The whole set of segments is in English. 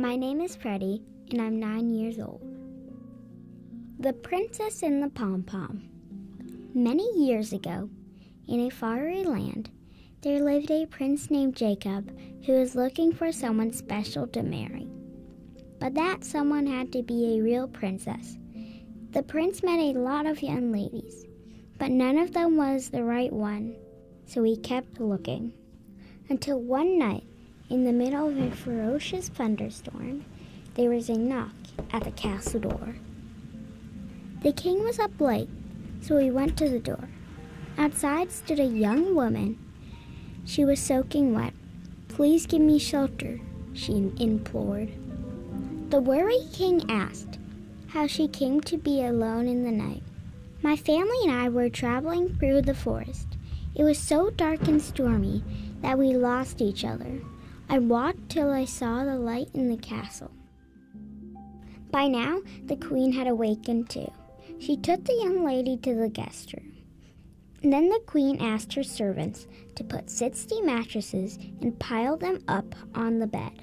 My name is Freddie, and I'm 9 years old. The Princess and the Pom-Pom. Many years ago, in a faraway land, there lived a prince named Jacob who was looking for someone special to marry. But that someone had to be a real princess. The prince met a lot of young ladies, but none of them was the right one, so he kept looking. Until one night, in the middle of a ferocious thunderstorm, there was a knock at the castle door. The king was up late, so he went to the door. Outside stood a young woman. She was soaking wet. "Please give me shelter," she implored. The worried king asked how she came to be alone in the night. "My family and I were traveling through the forest. It was so dark and stormy that we lost each other. I walked till I saw the light in the castle." By now, the queen had awakened too. She took the young lady to the guest room. Then the queen asked her servants to put 60 mattresses and pile them up on the bed.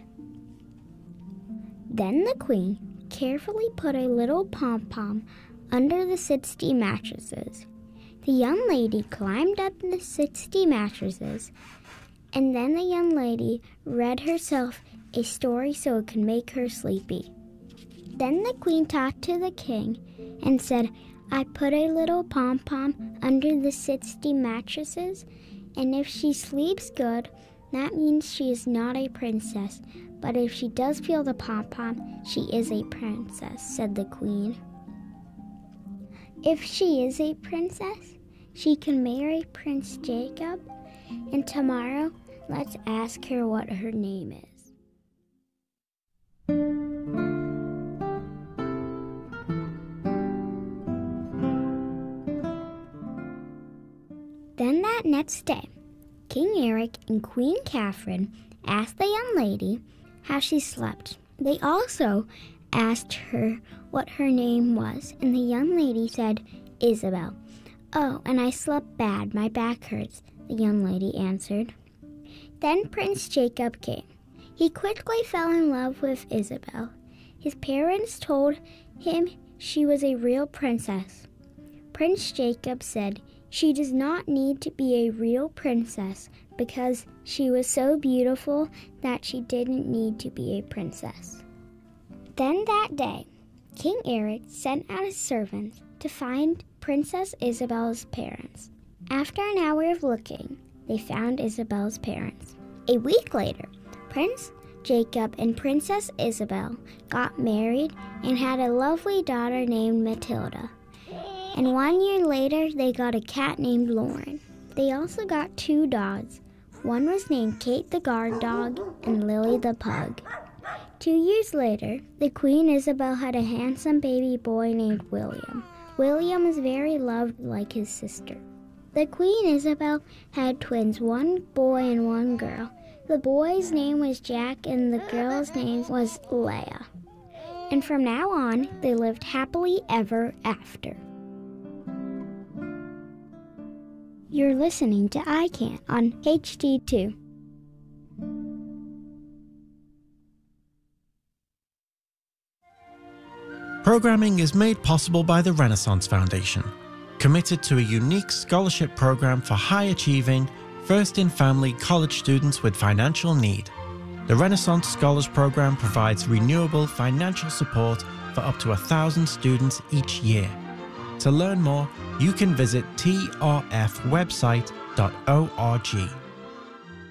Then the queen carefully put a little pom-pom under the 60 mattresses. The young lady climbed up the 60 mattresses, and then the young lady read herself a story so it could make her sleepy. Then the queen talked to the king and said, "I put a little pom-pom under the 60 mattresses, and if she sleeps good, that means she is not a princess. But if she does feel the pom-pom, she is a princess," said the queen. "If she is a princess, she can marry Prince Jacob, and tomorrow let's ask her what her name is." Then that next day, King Eric and Queen Catherine asked the young lady how she slept. They also asked her what her name was, and the young lady said, "Isabel." "Oh, and I slept bad. My back hurts," the young lady answered. Then Prince Jacob came. He quickly fell in love with Isabel. His parents told him she was a real princess. Prince Jacob said she does not need to be a real princess because she was so beautiful that she didn't need to be a princess. Then that day, King Eric sent out his servants to find Princess Isabel's parents. After an hour of looking, they found Isabel's parents. A week later, Prince Jacob and Princess Isabel got married and had a lovely daughter named Matilda. And 1 year later, they got a cat named Lauren. They also got 2 dogs. One was named Kate the guard dog and Lily the pug. 2 years later, the Queen Isabel had a handsome baby boy named William. William was very loved like his sister. The Queen Isabel had twins, 1 boy and 1 girl. The boy's name was Jack and the girl's name was Leah. And from now on, they lived happily ever after. You're listening to I Can't on HD2. Programming is made possible by the Renaissance Foundation, committed to a unique scholarship program for high-achieving, first-in-family college students with financial need. The Renaissance Scholars Program provides renewable financial support for up to 1,000 students each year. To learn more, you can visit trfwebsite.org.